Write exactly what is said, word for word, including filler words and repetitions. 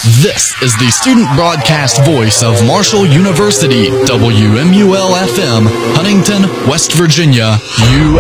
This is the student broadcast voice of Marshall University, W M U L F M, Huntington, West Virginia, U